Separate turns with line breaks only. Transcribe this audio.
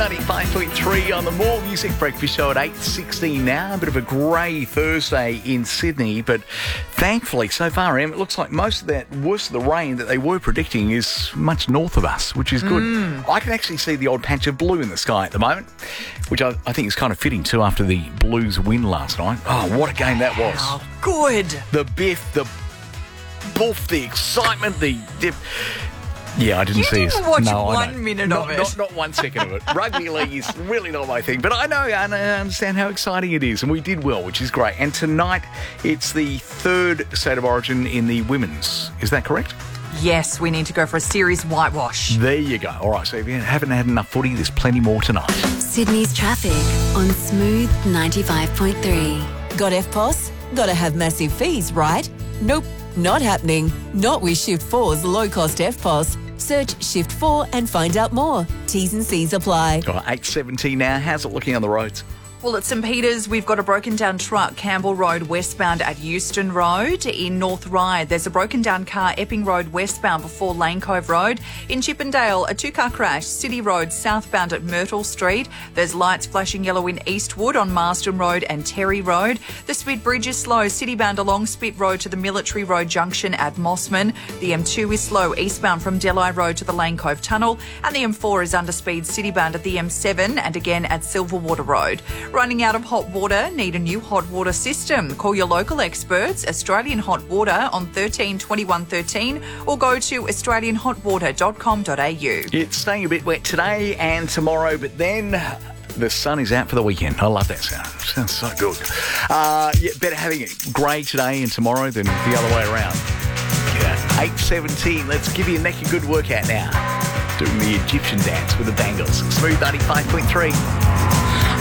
95.3 on the More Music Breakfast Show at 8:16 now. A bit of a grey Thursday in Sydney, but thankfully so far, Em, it looks like most of that worst of the rain that they were predicting is much north of us, which is good. I can actually see the odd patch of blue in the sky at the moment, which I think is kind of fitting too after the Blues win last night. Oh, what a game that was.
Oh, good.
The biff, the boof, the excitement, the dip. Yeah, I didn't see it.
You didn't watch 1 minute of it.
Not 1 second of it. Rugby league is really not my thing, but I know and I understand how exciting it is, and we did well, which is great. And tonight, it's the third State of Origin in the women's. Is that correct?
Yes, we need to go for a series whitewash.
There you go. All right, so if you haven't had enough footy, there's plenty more tonight.
Sydney's traffic on Smooth 95.3.
Got FPOS? Gotta have massive fees, right? Nope, not happening. Not with Shift 4's low-cost FPOS. Search Shift 4 and find out more. T's and C's apply.
All right, 8:17 now. How's it looking on the roads?
Well, at St Peters, we've got a broken down truck, Campbell Road westbound at Euston Road. In North Ryde, there's a broken down car, Epping Road westbound before Lane Cove Road. In Chippendale, a two-car crash, City Road southbound at Myrtle Street. There's lights flashing yellow in Eastwood on Marsden Road and Terry Road. The Spit Bridge is slow, citybound along Spit Road to the Military Road junction at Mossman. The M2 is slow, eastbound from Delhi Road to the Lane Cove Tunnel. And the M4 is under speed, citybound at the M7 and again at Silverwater Road. Running out of hot water? Need a new hot water system? Call your local experts, Australian Hot Water, on 13 21 13 or go to australianhotwater.com.au.
It's staying a bit wet today and tomorrow, but then the sun is out for the weekend. I love that sound. It sounds so good. Better having it grey today and tomorrow than the other way around. Yeah. 8:17. Let's give your neck a good workout now. Doing the Egyptian dance with the Bangles. Smooth 95.3.